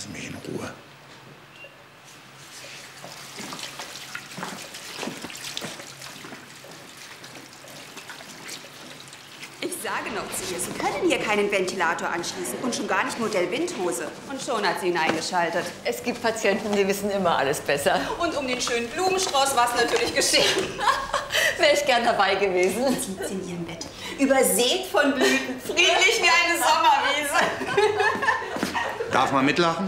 Lassen mich in Ruhe. Ich sage noch zu ihr, Sie können hier keinen Ventilator anschließen und schon gar nicht Modell Windhose. Und schon hat sie ihn eingeschaltet. Es gibt Patienten, die wissen immer alles besser. Und um den schönen Blumenstrauß war es natürlich geschehen. Wäre ich gern dabei gewesen. Jetzt liegt sie in ihrem Bett, übersät von Blüten, friedlich wie eine Sommerwiese. Darf man mitlachen?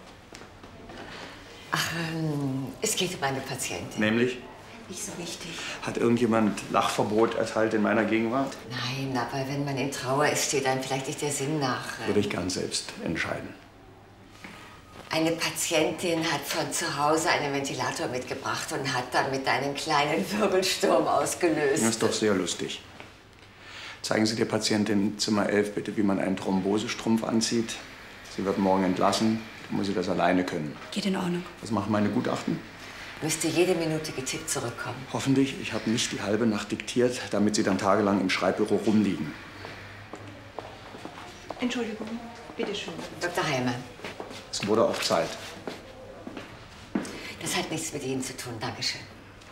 Ach, es geht um eine Patientin. Nämlich? Nicht so richtig. Hat irgendjemand Lachverbot erteilt in meiner Gegenwart? Nein, aber wenn man in Trauer ist, steht einem vielleicht nicht der Sinn nach. Würde ich gern selbst entscheiden. Eine Patientin hat von zu Hause einen Ventilator mitgebracht und hat damit einen kleinen Wirbelsturm ausgelöst. Das ist doch sehr lustig. Zeigen Sie der Patientin in Zimmer 11 bitte, wie man einen Thrombosestrumpf anzieht. Sie wird morgen entlassen. Dann muss sie das alleine können. Geht in Ordnung. Was machen meine Gutachten? Müsste jede Minute getippt zurückkommen. Hoffentlich. Ich habe nicht die halbe Nacht diktiert, damit Sie dann tagelang im Schreibbüro rumliegen. Entschuldigung, bitteschön. Dr. Heimann, Es wurde auch Zeit. das hat nichts mit Ihnen zu tun. Dankeschön.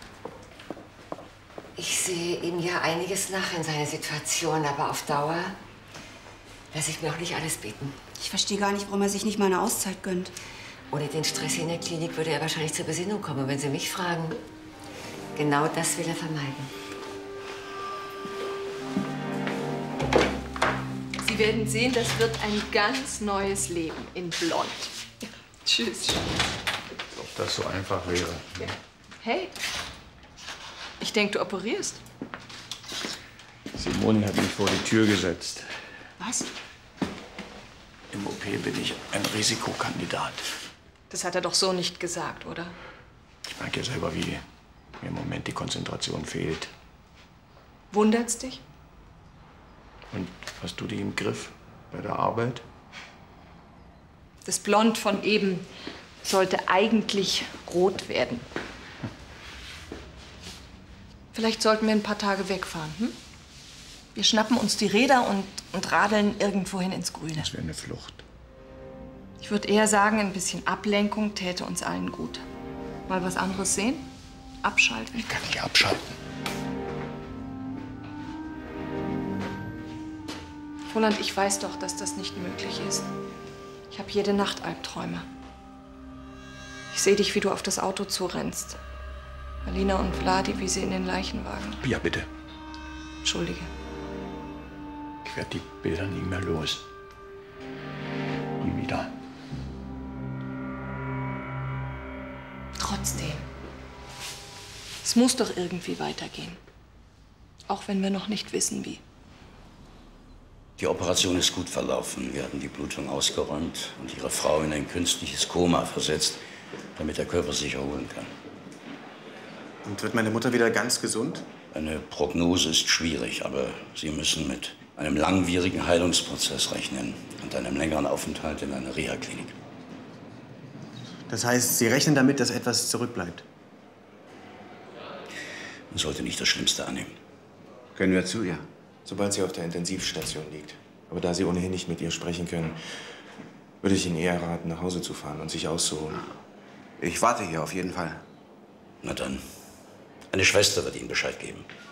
Ich sehe ihm ja einiges nach in seiner Situation, aber auf Dauer lasse ich mir auch nicht alles bieten. Ich verstehe gar nicht, warum er sich nicht mal eine Auszeit gönnt. Ohne den Stress in der Klinik würde er wahrscheinlich zur Besinnung kommen. Wenn Sie mich fragen, genau das will er vermeiden. Sie werden sehen, das wird ein ganz neues Leben in Blond. Tschüss. Als ob das so einfach wäre. Ja. Hey, ich denke, du operierst. Simoni hat mich vor die Tür gesetzt. Was? Im OP bin ich ein Risikokandidat. Das hat er doch so nicht gesagt, oder? Ich merke ja selber, wie mir im Moment die Konzentration fehlt. Wundert's dich? Und hast du die im Griff bei der Arbeit? Das Blond von eben sollte eigentlich rot werden. Vielleicht sollten wir ein paar Tage wegfahren, hm? Wir schnappen uns die Räder und radeln irgendwohin ins Grüne. Das wäre eine Flucht. Ich würde eher sagen, ein bisschen Ablenkung täte uns allen gut. Mal was anderes sehen? Abschalten? Ich kann nicht abschalten. Roland, ich weiß doch, dass das nicht möglich ist. Ich habe jede Nacht Albträume. Ich sehe dich, wie du auf das Auto zurennst. Alina und Vladi, wie sie in den Leichenwagen. Ja, bitte. Entschuldige. Ich werde die Bilder nie mehr los. Nie wieder. Trotzdem. Es muss doch irgendwie weitergehen. Auch wenn wir noch nicht wissen, wie. Die Operation ist gut verlaufen. Wir hatten die Blutung ausgeräumt und Ihre Frau in ein künstliches Koma versetzt, damit der Körper sich erholen kann. Und wird meine Mutter wieder ganz gesund? Eine Prognose ist schwierig, aber Sie müssen mit einem langwierigen Heilungsprozess rechnen und einem längeren Aufenthalt in einer Reha-Klinik. Das heißt, Sie rechnen damit, dass etwas zurückbleibt? Man sollte nicht das Schlimmste annehmen. Können wir zu ihr? Sobald sie auf der Intensivstation liegt. Aber da Sie ohnehin nicht mit ihr sprechen können, würde ich Ihnen eher raten, nach Hause zu fahren und sich auszuruhen. Ich warte hier auf jeden Fall. Na dann. Eine Schwester wird Ihnen Bescheid geben.